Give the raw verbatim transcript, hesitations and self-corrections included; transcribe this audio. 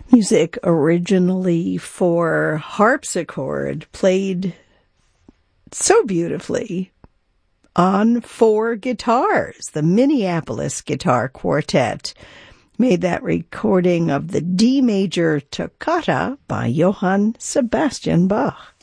Music originally for harpsichord, played so beautifully on four guitars. The Minneapolis Guitar Quartet made that recording of the D major toccata by Johann Sebastian Bach.